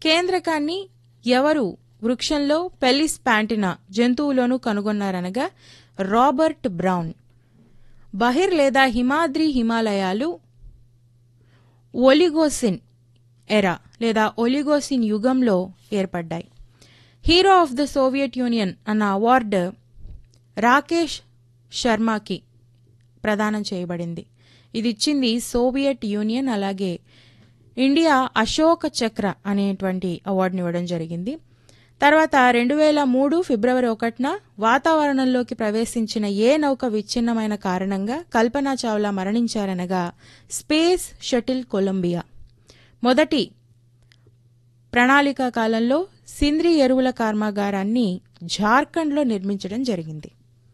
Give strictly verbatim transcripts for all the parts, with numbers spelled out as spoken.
కేంద్రకాన్ని ఎవరు వృక్షంలో పెలిస్ ప్యాంటినా జంతువులోనూ కనుగొన్నారనగా Robert brown. బహిర్ లేదా హిమాద్రి హిమాలయాలు ఒలిగోసిన్ ఎరా లేదా ఒలిగోసిన్ యుగంలో ఏర్పడ్డాయి. Hero of the Soviet union అన్న అవార్డు రాకేష్ శర్మకి ప్రదానం చేయబడింది. ఇది ఇచ్చింది సోవియట్ యూనియన్. అలాగే ఇండియా అశోక చక్ర అనేటువంటి అవార్డుని ఇవ్వడం జరిగింది. తర్వాత రెండు వేల మూడు ఫిబ్రవరి ఒకటిన వాతావరణంలోకి ప్రవేశించిన ఏ నౌక విచ్ఛిన్నమైన కారణంగా Kalpana Chawla మరణించారనగా space shuttle Colombia. మొదటి ప్రణాళికా కాలంలో సింద్రి ఎరువుల కర్మాగారాన్ని జార్ఖండ్లో నిర్మించడం జరిగింది.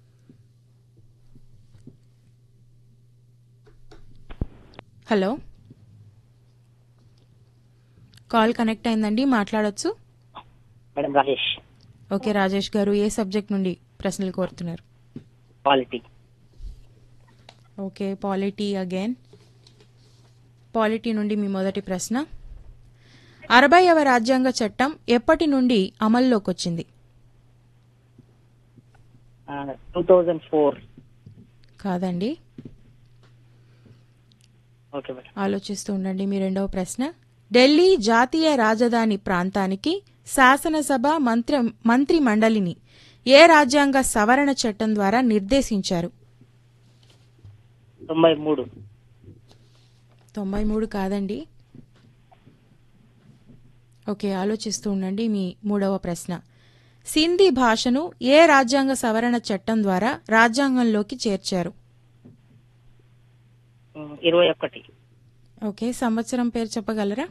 హలో, కాల్ కనెక్ట్ అయిందండి, మాట్లాడొచ్చు. మేడం రాజేష్. ఓకే రాజేష్ గారు, ఏ సబ్జెక్ట్ నుండి ప్రశ్నలు కోరుతున్నారు? Polity. Okay, polity again. Polity నుండి మీ మొదటి ప్రశ్న. అరవైవ రాజ్యాంగ చట్టం ఎప్పటి నుండి అమల్లోకి వచ్చింది? Two thousand four. కాదండి, ఓకే మేడం. ఆలోచిస్తూ ఉండండి. మీ రెండవ ప్రశ్న. ఢిల్లీ జాతీయ రాజధాని ప్రాంతానికి శాసనసభ మంత్రి మంత్రి మండలిని ఏ రాజ్యాంగ సవరణ చట్టం ద్వారా నిర్దేశించారు? తొంభై మూడు. తొంభై మూడు కాదండి. ఓకే, ఆలోచిస్తూ ఉండండి. మీ మూడవ ప్రశ్న. సింధీ భాషను ఏ రాజ్యాంగ సవరణ చట్టం ద్వారా రాజ్యాంగంలోకి చేర్చారు? ఇరవై ఒకటి. ఓకే, సంవత్సరం పేరు చెప్పగలరా?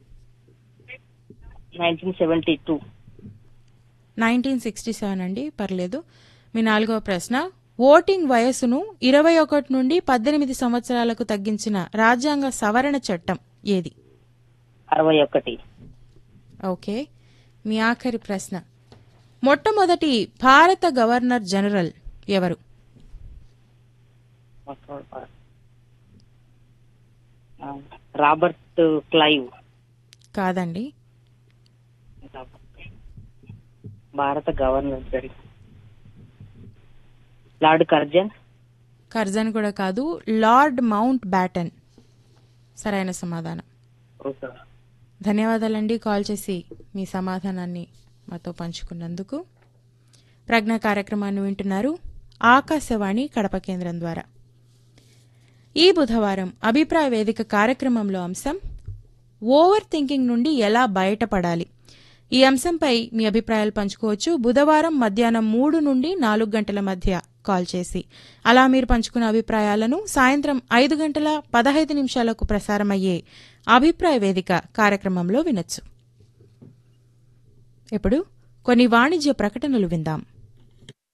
Nineteen seventy two. Nineteen sixty seven అండి, పర్లేదు. మీ నాలుగవ ప్రశ్న. ఓటింగ్ వయస్సును ఇరవై ఒకటి నుండి పద్దెనిమిది సంవత్సరాలకు తగ్గించిన రాజ్యాంగ సవరణ చట్టం ఏది? అరవై ఒకటి. ఓకే, మీ ఆఖరి ప్రశ్న. మొట్టమొదటి భారత గవర్నర్ జనరల్ ఎవరు? Robert Clive. కాదండి. భారత గవర్నర్ లార్డ్ కర్జన్. కర్జన్ కూడా కాదు, లార్డ్ మౌంట్ బ్యాటన్ సరైన సమాధానం. ధన్యవాదాలండి కాల్ చేసి మీ సమాధానాన్ని మాతో పంచుకున్నందుకు. ప్రజ్ఞ కార్యక్రమాన్ని వింటున్నారు ఆకాశవాణి కడప కేంద్రం ద్వారా. ఈ బుధవారం అభిప్రాయ వేదిక కార్యక్రమంలో అంశం ఓవర్ థింకింగ్ నుండి ఎలా బయటపడాలి. ఈ అంశంపై మీ అభిప్రాయాలు పంచుకోవచ్చు బుధవారం మధ్యాహ్నం మూడు నుండి నాలుగు గంటల మధ్య కాల్ చేసి. అలా మీరు పంచుకున్న అభిప్రాయాలను సాయంత్రం ఐదు గంటల పదహైదు నిమిషాలకు ప్రసారమయ్యే అభిప్రాయ వేదిక కార్యక్రమంలో వినొచ్చు. ఇప్పుడు కొన్ని వాణిజ్య ప్రకటనలు విందాం.